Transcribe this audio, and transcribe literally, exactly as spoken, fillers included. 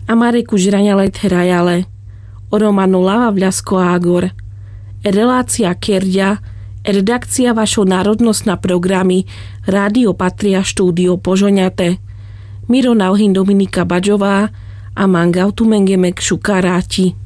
Amare Kužranjale Terajale, o Romanu Lava Vľasko Ágor, relácia Kerďa, redakcia vašho národnostná programy Rádio Patria štúdio Požoňate, Miro Nauhin Dominika Baďová a Mangautu Mengemek Šukaráti.